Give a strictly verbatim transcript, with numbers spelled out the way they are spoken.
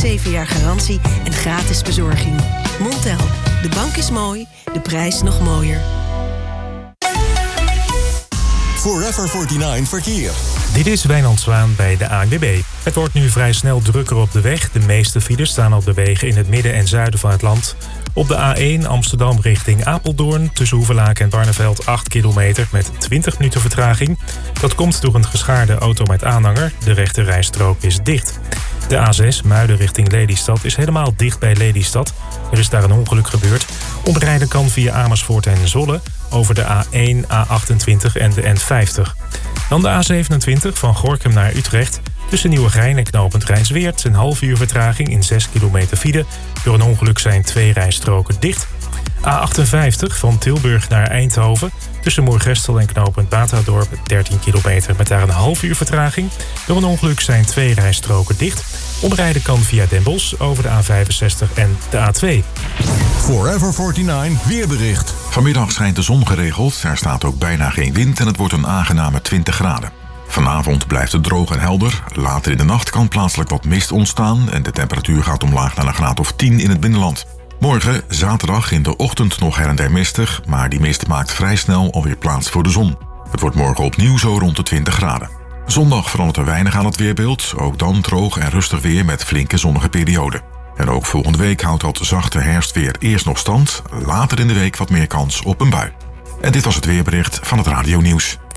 zeven jaar garantie en gratis bezorging. Montel, de bank is mooi, de prijs nog mooier. Forever negenenveertig Verkeer. Dit is Wijnand Zwaan bij de A N W B. Het wordt nu vrij snel drukker op de weg. De meeste files staan op de wegen in het midden en zuiden van het land. Op de A één Amsterdam richting Apeldoorn tussen Hoevelaken en Barneveld acht kilometer met twintig minuten vertraging. Dat komt door een geschaarde auto met aanhanger. De rechte rijstrook is dicht. De A zes Muiden richting Lelystad is helemaal dicht bij Lelystad. Er is daar een ongeluk gebeurd. Omrijden kan via Amersfoort en Zwolle over de A één, A achtentwintig en de N vijftig. Dan de A zevenentwintig van Gorinchem naar Utrecht. Tussen Nieuwegein en knooppunt Rijnsweert een half uur vertraging in zes kilometer file. Door een ongeluk zijn twee rijstroken dicht. A achtenvijftig van Tilburg naar Eindhoven. Tussen Moergestel en knooppunt Batadorp dertien kilometer met daar een half uur vertraging. Door een ongeluk zijn twee rijstroken dicht. Omrijden kan via Den Bosch over de A vijfenzestig en de A twee. Forever negenenveertig weerbericht. Vanmiddag schijnt de zon geregeld, er staat ook bijna geen wind en het wordt een aangename twintig graden. Vanavond blijft het droog en helder. Later in de nacht kan plaatselijk wat mist ontstaan en de temperatuur gaat omlaag naar een graad of tien in het binnenland. Morgen, zaterdag, in de ochtend nog her en der mistig, maar die mist maakt vrij snel alweer plaats voor de zon. Het wordt morgen opnieuw zo rond de twintig graden. Zondag verandert er weinig aan het weerbeeld, ook dan droog en rustig weer met flinke zonnige perioden. En ook volgende week houdt dat zachte herfstweer eerst nog stand, later in de week wat meer kans op een bui. En dit was het weerbericht van het Radio Nieuws.